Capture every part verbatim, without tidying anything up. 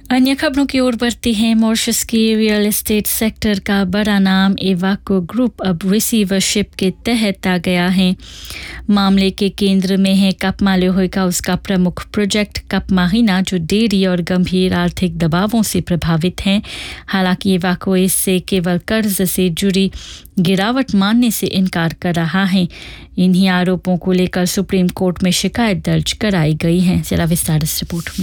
अन्य खबरों की ओर बढ़ते हैं। मॉरिशस के रियल एस्टेट सेक्टर का बड़ा नाम एवाको ग्रुप अब रिसीवरशिप के तहत आ गया है। मामले के केंद्र में है कप मालियोई का उसका प्रमुख प्रोजेक्ट कप माहिना, जो डेयरी और गंभीर आर्थिक दबावों से प्रभावित हैं। हालांकि एवाको इससे केवल कर्ज से जुड़ी गिरावट मानने से इनकार कर रहा है। इन्हीं आरोपों को लेकर सुप्रीम कोर्ट में शिकायत दर्ज कराई गई है। जरा विस्तार इस रिपोर्ट में।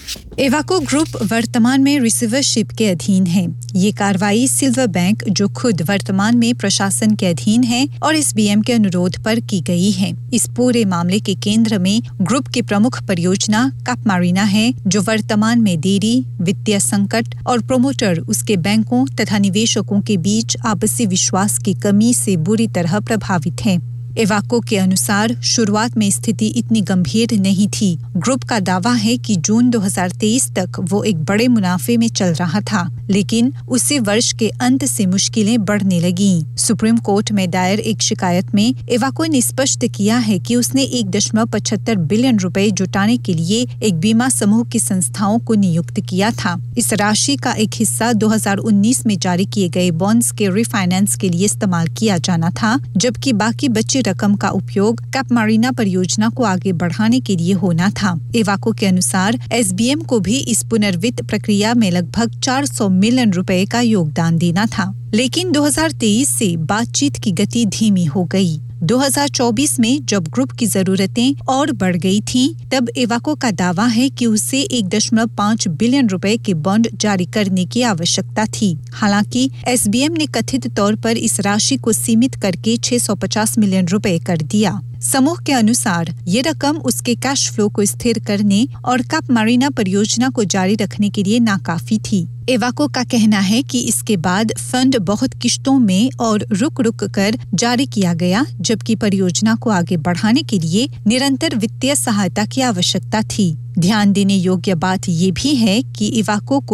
एवाको ग्रुप वर्तमान में रिसीवरशिप के अधीन है। ये कार्रवाई सिल्वर बैंक, जो खुद वर्तमान में प्रशासन के अधीन है, और एसबीएम के अनुरोध पर की गई है। इस पूरे मामले के केंद्र में ग्रुप की प्रमुख परियोजना कप मारिना है, जो वर्तमान में देरी, वित्तीय संकट और प्रोमोटर, उसके बैंकों तथा निवेशकों के बीच आपसी विश्वास की कमी से बुरी तरह प्रभावित है। एवाको के अनुसार शुरुआत में स्थिति इतनी गंभीर नहीं थी। ग्रुप का दावा है कि जून दो हज़ार तेईस तक वो एक बड़े मुनाफे में चल रहा था, लेकिन उसी वर्ष के अंत से मुश्किलें बढ़ने लगीं। सुप्रीम कोर्ट में दायर एक शिकायत में एवाको ने स्पष्ट किया है कि उसने एक दशमलव पचहत्तर बिलियन रुपए जुटाने के लिए एक बीमा समूह की संस्थाओं को नियुक्त किया था। इस राशि का एक हिस्सा दो हज़ार उन्नीस में जारी किए गए बॉन्ड्स के रिफाइनेंस के लिए इस्तेमाल किया जाना था, जबकि बाकी बचे रकम का उपयोग कप मारिना परियोजना को आगे बढ़ाने के लिए होना था। एवाको के अनुसार एसबीएम को भी इस पुनर्वित्त प्रक्रिया में लगभग चार सौ मिलियन रुपए का योगदान देना था, लेकिन दो हज़ार तेईस से बातचीत की गति धीमी हो गई। दो हज़ार चौबीस में जब ग्रुप की जरूरतें और बढ़ गई थीं, तब एवाको का दावा है कि उसे एक दशमलव पाँच बिलियन रुपए के बॉन्ड जारी करने की आवश्यकता थी। हालांकि एसबीएम ने कथित तौर पर इस राशि को सीमित करके छह सौ पचास मिलियन रुपए कर दिया। समूह के अनुसार ये रकम उसके कैश फ्लो को स्थिर करने और कप मारिना परियोजना को जारी रखने के लिए नाकाफी थी। एवाको का कहना है कि इसके बाद फंड बहुत किश्तों में और रुक रुक कर जारी किया गया, जबकि परियोजना को आगे बढ़ाने के लिए निरंतर वित्तीय सहायता की आवश्यकता थी। ध्यान देने योग्य बात ये भी है कि एवाको को